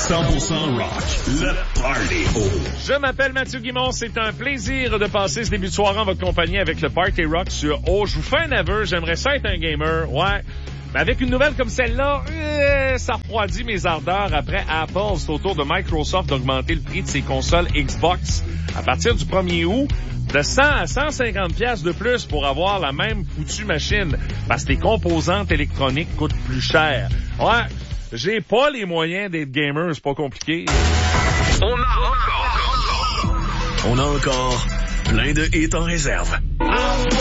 100% rock. Le Party Rock. Je m'appelle Mathieu Guimond. C'est un plaisir de passer ce début de soirée en votre compagnie avec le Party Rock sur O. Je vous fais un aveu. J'aimerais ça être un gamer. Ouais. Mais avec une nouvelle comme celle-là, ça refroidit mes ardeurs. Après Apple, c'est au tour de Microsoft d'augmenter le prix de ses consoles Xbox à partir du 1er août. De 100 à 150 piastres de plus pour avoir la même foutue machine. Parce que les composantes électroniques coûtent plus cher. Ouais. J'ai pas les moyens d'être gamer, c'est pas compliqué. On a encore plein de hits en réserve.